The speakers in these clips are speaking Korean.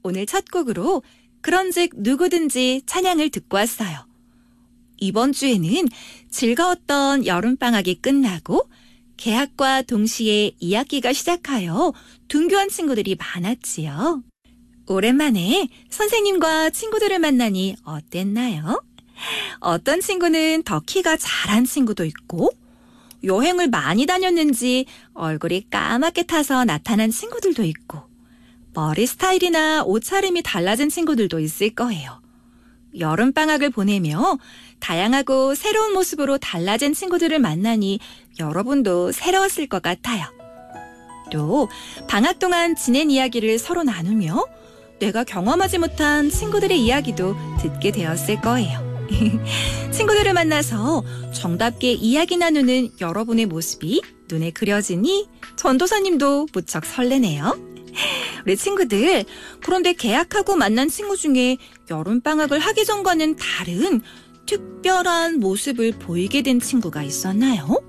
오늘 첫 곡으로 그런즉 누구든지 찬양을 듣고 왔어요. 이번 주에는 즐거웠던 여름방학이 끝나고 개학과 동시에 2학기가 시작하여 등교한 친구들이 많았지요. 오랜만에 선생님과 친구들을 만나니 어땠나요? 어떤 친구는 더 키가 자란 친구도 있고 여행을 많이 다녔는지 얼굴이 까맣게 타서 나타난 친구들도 있고 머리 스타일이나 옷차림이 달라진 친구들도 있을 거예요. 여름방학을 보내며 다양하고 새로운 모습으로 달라진 친구들을 만나니 여러분도 새로웠을 것 같아요. 또 방학 동안 지낸 이야기를 서로 나누며 내가 경험하지 못한 친구들의 이야기도 듣게 되었을 거예요. 친구들을 만나서 정답게 이야기 나누는 여러분의 모습이 눈에 그려지니 전도사님도 무척 설레네요. 우리 친구들, 그런데 개학하고 만난 친구 중에 여름방학을 하기 전과는 다른 특별한 모습을 보이게 된 친구가 있었나요?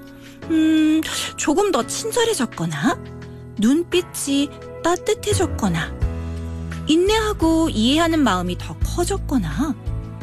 조금 더 친절해졌거나 눈빛이 따뜻해졌거나 인내하고 이해하는 마음이 더 커졌거나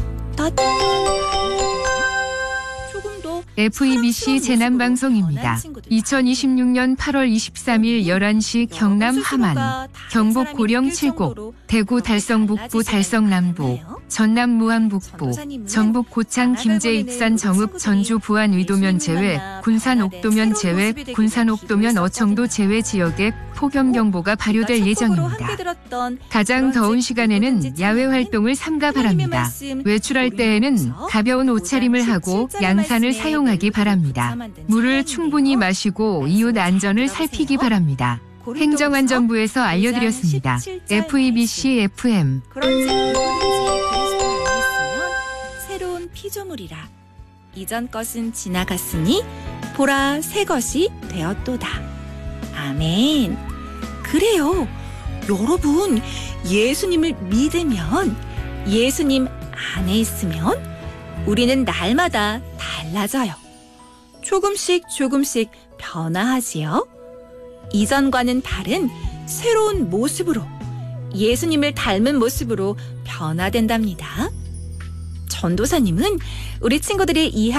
조금 더 FEBC 재난방송입니다. 2026년 8월 23일 11시 경남 함안, 경북 고령 7곡, 대구 달성 북부 달성 남부, 전남 무안 북부, 전북 고창 김제 익산 정읍 전주 부안 의도면 제외, 군산 옥도면 제외, 군산 옥도면 어청도 제외 지역에 폭염경보가 발효될 예정입니다. 가장 더운 시간에는 야외 활동을 삼가 바랍니다. 외출할 때에는 가벼운 옷차림을 하고 양산을 사용하기 바랍니다. 물을 충분히 마시고 이웃 안전을 살피기 바랍니다. 행정안전부에서 알려드렸습니다. FEBC FM. 그런즉 누구든지 그리스도 안에 있으면 새로운 피조물이라. 이전 것은 지나갔으니 보라 새 것이 되었도다. 아멘. 그래요. 여러분, 예수님을 믿으면, 예수님 안에 있으면 우리는 날마다 달라져요. 조금씩 변화하지요. 이전과는 다른 새로운 모습으로, 예수님을 닮은 모습으로 변화된답니다. 전도사님은 우리 친구들의